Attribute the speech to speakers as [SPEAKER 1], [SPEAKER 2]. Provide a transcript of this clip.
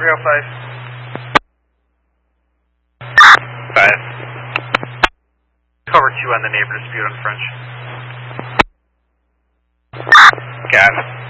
[SPEAKER 1] 305.
[SPEAKER 2] 5.
[SPEAKER 1] Cover 2 on the neighbor dispute on French.
[SPEAKER 2] Gas.